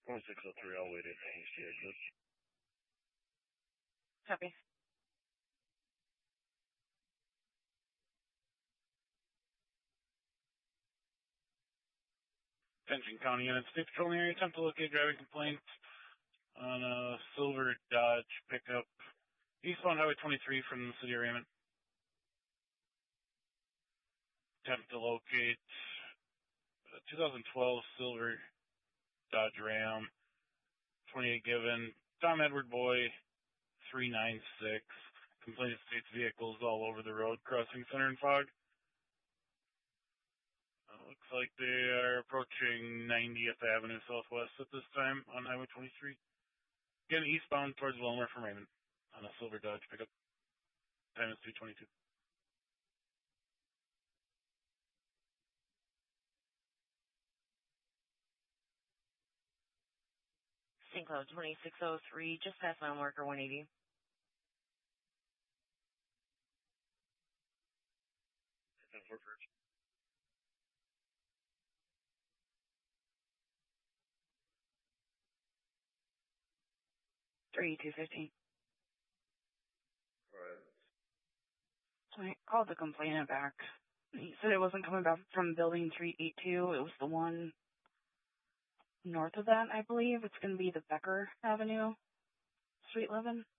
2603, I'll wait at the hasty exit. Copy. Attention County units, state patrol area, attempt to locate driving complaints on a silver Dodge pickup, eastbound Highway 23 from the city of Raymond. Attempt to locate a 2012 silver Dodge Ram, 28 given, Tom Edward Boy, 396. Complaint states vehicles all over the road crossing Center and Fog. Looks like they are approaching 90th Avenue Southwest at this time on Highway 23. Again, eastbound towards Wilmer from Raymond on a silver Dodge pickup. Time is 3:22. St. Cloud 2603, just past mile marker 180. Forfeit. 3215. Alright. So I called the complainant back. He said it wasn't coming back from building 382. It was the one north of that, I believe. It's going to be the Becker Avenue, Suite 11.